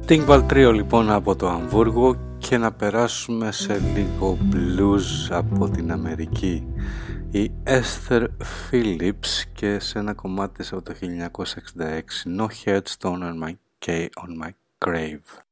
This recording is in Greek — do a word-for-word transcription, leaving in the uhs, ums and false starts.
Tinkval Trio λοιπόν από το Αμβούργο και να περάσουμε σε λίγο blues από την Αμερική. Η Esther Phillips και σε ένα κομμάτι της από το χίλια εννιακόσια εξήντα έξι No Headstone on my, on my Grave.